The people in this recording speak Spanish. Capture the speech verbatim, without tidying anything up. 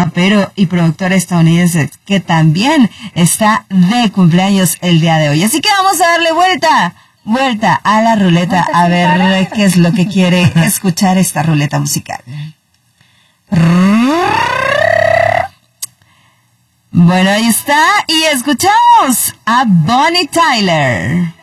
rapero y productor estadounidense que también está de cumpleaños el día de hoy. Así que vamos a darle vuelta, vuelta a la ruleta a ver qué es lo que quiere escuchar esta ruleta musical. Bueno, ahí está y escuchamos a Bonnie Tyler.